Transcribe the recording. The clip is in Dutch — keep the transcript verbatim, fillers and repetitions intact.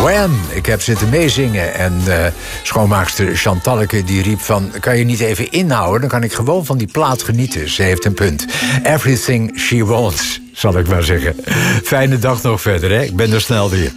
Wham! Ik heb zitten meezingen en uh, schoonmaakster Chantalleke die riep van... kan je niet even inhouden, dan kan ik gewoon van die plaat genieten. Ze heeft een punt. Everything she wants, zal ik maar zeggen. Fijne dag nog verder, hè? Ik ben er snel weer.